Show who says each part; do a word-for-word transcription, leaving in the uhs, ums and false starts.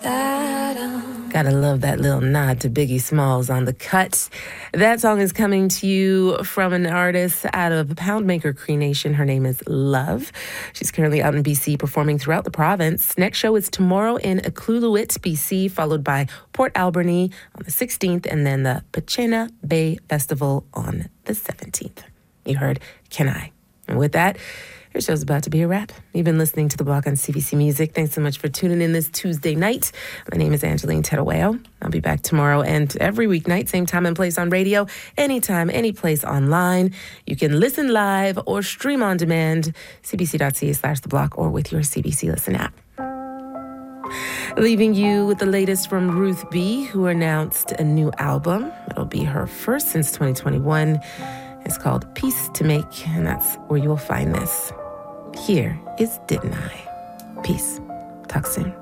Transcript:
Speaker 1: Gotta love that little nod to Biggie Smalls on the cut. That song is coming to you from an artist out of Poundmaker Cree Nation. Her name is Love. She's currently out in B C performing throughout the province. Next show is tomorrow in Iqaluit, B C, followed by Port Alberni on the sixteenth, and then the Pachena Bay Festival on the seventeenth. You heard Can I? And with that, your show's about to be a wrap. You've been listening to The Block on C B C Music. Thanks so much for tuning in this Tuesday night. My name is Angeline Terueo. I'll be back tomorrow and every weeknight, same time and place on radio, anytime, any place online. You can listen live or stream on demand, cbc.ca slash The Block, or with your C B C Listen app. Leaving you with the latest from Ruth B., who announced a new album. It'll be her first since twenty twenty-one. It's called Peace to Make, and that's where you will find this. Here is Didn't I? Peace. Talk soon.